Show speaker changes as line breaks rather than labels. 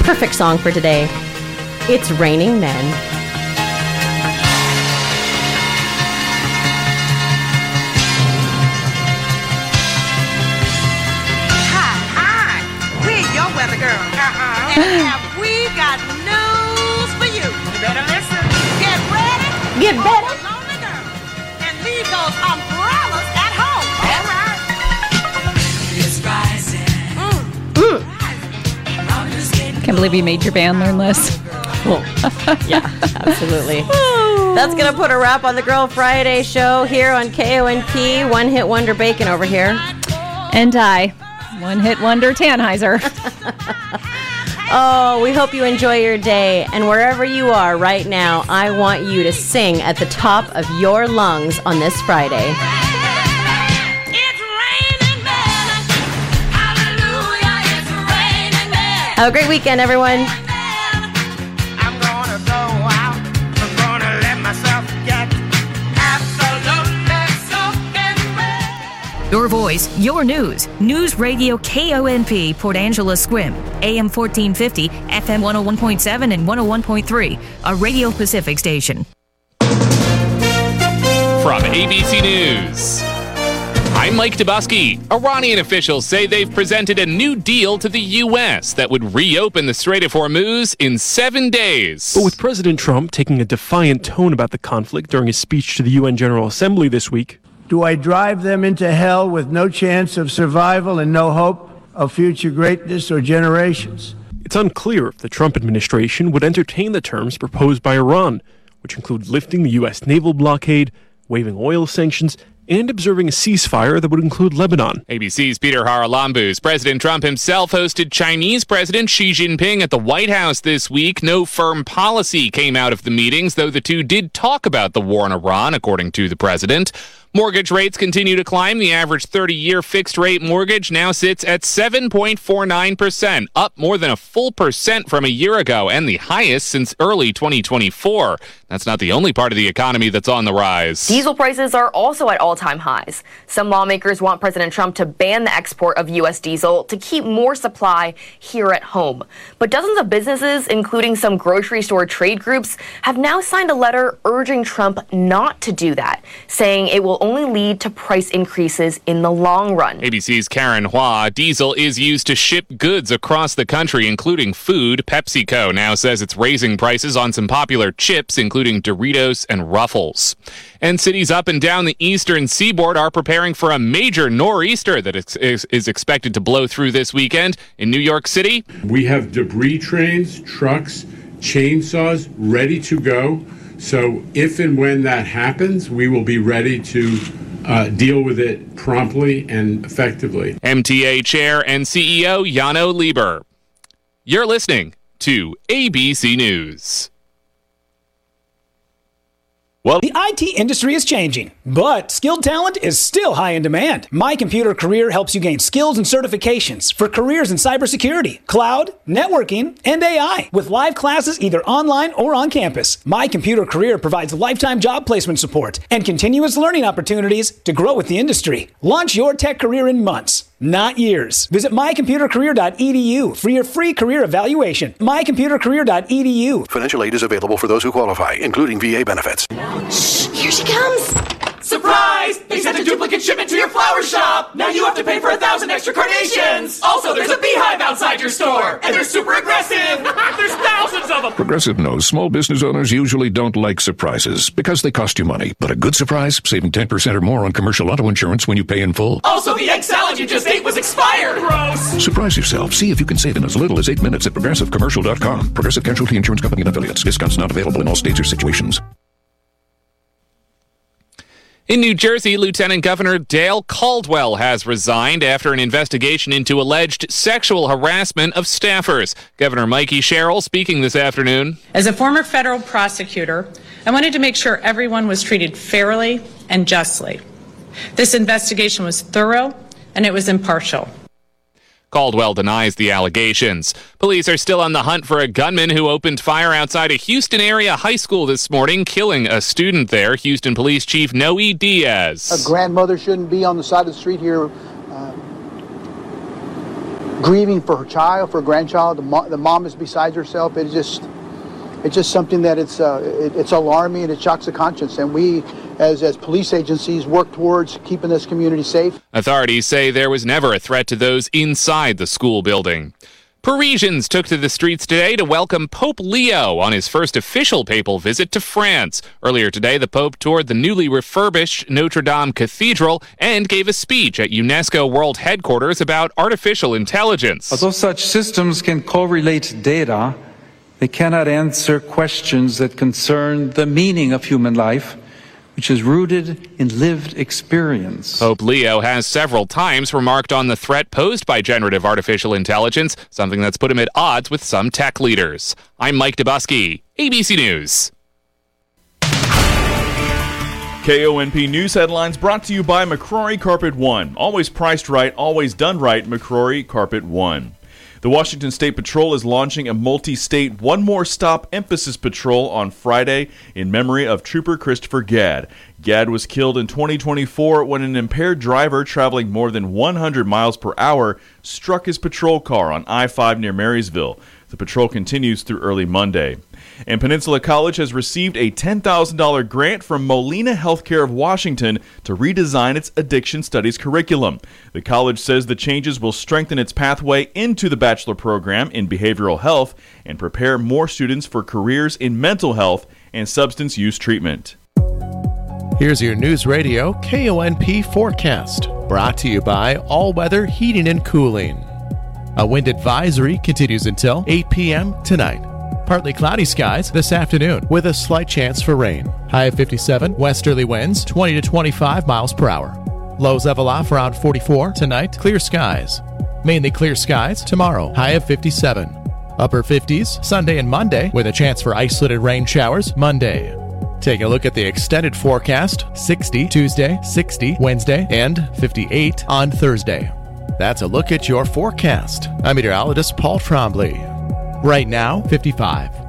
perfect song for today. It's Raining Men.
Hi, we're your weather girl. And we got news for you. You better listen. Get ready.
Get better.
Lonely girl. And leave those umbrellas at home. All right. It's rising.
Can't believe you made your band learn this.
Well, yeah, absolutely. That's going to put a wrap on the Girl Friday show here on KONP. One Hit Wonder Bacon over here.
And I, One Hit Wonder Tannheiser.
Oh, we hope you enjoy your day. And wherever you are right now, I want you to sing at the top of your lungs on this Friday.
It's raining men. Hallelujah, it's raining men.
Have a great weekend, everyone.
I'm gonna go out. I'm gonna let myself get absolutely soaking wet.
Your voice, your news. News Radio KONP, Port Angela Squim. AM 1450, FM 101.7 and 101.3. A Radio Pacific station.
From ABC News, I'm Mike Dubusky. Iranian officials say they've presented a new deal to the U.S. that would reopen the Strait of Hormuz in 7 days.
But with President Trump taking a defiant tone about the conflict during his speech to the UN General Assembly this week,
do I drive them into hell with no chance of survival and no hope of future greatness or generations?
it's unclear if the Trump administration would entertain the terms proposed by Iran, which include lifting the U.S. naval blockade, waiving oil sanctions, and observing a ceasefire that would include Lebanon.
ABC's Peter Haralambous. President Trump himself hosted Chinese President Xi Jinping at the White House this week. No firm policy came out of the meetings, though the two did talk about the war in Iran, according to the president. Mortgage rates continue to climb. The average 30-year fixed-rate mortgage now sits at 7.49%, up more than a full percent from a year ago, and the highest since early 2024. That's not the only part of the economy that's on the rise.
Diesel prices are also at all-time highs. Some lawmakers want President Trump to ban the export of U.S. diesel to keep more supply here at home. But dozens of businesses, including some grocery store trade groups, have now signed a letter urging Trump not to do that, saying it will only lead to price increases in the long run.
ABC's Karen Hua. Diesel is used to ship goods across the country, including food. PepsiCo now says it's raising prices on some popular chips, including Doritos and Ruffles. And cities up and down the eastern seaboard are preparing for a major nor'easter that is expected to blow through this weekend. In New York City,
we have debris trains, trucks, chainsaws ready to go. So if and when that happens, we will be ready to deal with it promptly and effectively.
MTA Chair and CEO Jano Lieber. You're listening to ABC News.
Well, the IT industry is changing, but skilled talent is still high in demand. My Computer Career helps you gain skills and certifications for careers in cybersecurity, cloud, networking, and AI, with live classes either online or on campus. My Computer Career provides lifetime job placement support and continuous learning opportunities to grow with the industry. Launch your tech career in months, not years. Visit mycomputercareer.edu for your free career evaluation. mycomputercareer.edu.
Financial aid is available for those who qualify, including VA benefits.
Shh, here she comes.
Surprise! They sent a duplicate shipment to your flower shop! Now you have to pay for 1,000 extra carnations! Also, there's a beehive outside your store! And they're super aggressive! There's thousands of them!
Progressive knows small business owners usually don't like surprises because they cost you money. But a good surprise, saving 10% or more on commercial auto insurance when you pay in full.
Also, the egg salad you just ate was expired! Gross!
Surprise yourself. See if you can save in as little as 8 minutes at progressivecommercial.com. Progressive Casualty Insurance Company and Affiliates. Discounts not available in all states or situations.
In New Jersey, Lieutenant Governor Dale Caldwell has resigned after an investigation into alleged sexual harassment of staffers. Governor Mikey Sherrill speaking this afternoon.
As a former federal prosecutor, I wanted to make sure everyone was treated fairly and justly. This investigation was thorough and it was impartial.
Caldwell denies the allegations. Police are still on the hunt for a gunman who opened fire outside a Houston area high school this morning, killing a student there. Houston Police Chief Noe Diaz.
A grandmother shouldn't be on the side of the street here grieving for her child, for her grandchild. The mom is beside herself. It's just something that it's alarming and it shocks the conscience. And we, as police agencies, work towards keeping this community safe.
Authorities say there was never a threat to those inside the school building. Parisians took to the streets today to welcome Pope Leo on his first official papal visit to France. Earlier today, the Pope toured the newly refurbished Notre Dame Cathedral and gave a speech at UNESCO World Headquarters about artificial intelligence.
Although such systems can correlate data, they cannot answer questions that concern the meaning of human life, which is rooted in lived experience.
Pope Leo has several times remarked on the threat posed by generative artificial intelligence, something that's put him at odds with some tech leaders. I'm Mike Dubusky, ABC News.
KONP News headlines brought to you by McCrory Carpet One. Always priced right, always done right, McCrory Carpet One. The Washington State Patrol is launching a multi-state One More Stop Emphasis Patrol on Friday in memory of Trooper Christopher Gadd. Gadd was killed in 2024 when an impaired driver traveling more than 100 miles per hour struck his patrol car on I-5 near Marysville. The patrol continues through early Monday. And Peninsula College has received a $10,000 grant from Molina Healthcare of Washington to redesign its addiction studies curriculum. The college says the changes will strengthen its pathway into the bachelor program in behavioral health and prepare more students for careers in mental health and substance use treatment.
Here's your News Radio KONP forecast, brought to you by All Weather Heating and Cooling. A wind advisory continues until 8 p.m. tonight. Partly cloudy skies this afternoon with a slight chance for rain. High of 57, westerly winds 20 to 25 miles per hour. Lows level off around 44 tonight. Clear skies. Mainly clear skies tomorrow. High of 57. Upper 50s Sunday and Monday with a chance for isolated rain showers Monday. Take a look at the extended forecast. 60 Tuesday, 60 Wednesday, and 58 on Thursday. That's a look at your forecast. I'm meteorologist Paul Trombley. Right now, 55.